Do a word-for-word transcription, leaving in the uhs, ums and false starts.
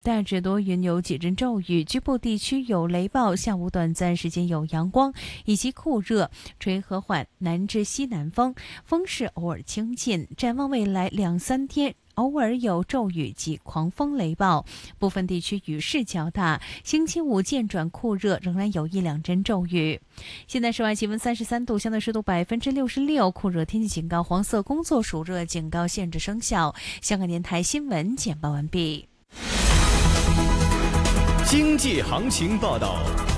大致多云，有几阵骤雨，局部地区有雷暴。下午短暂时间有阳光以及酷热，吹和缓南至西南风，风势偶尔清劲。展望未来两三天，偶尔有骤雨及狂风雷暴，部分地区雨势较大。星期五渐转酷热，仍然有一两阵骤雨。现在室外气温三十三度，相对湿度百分之六十六，酷热天气警告、黄色工作暑热警告限制生效。香港电台新闻简报完毕。 经济行情报道。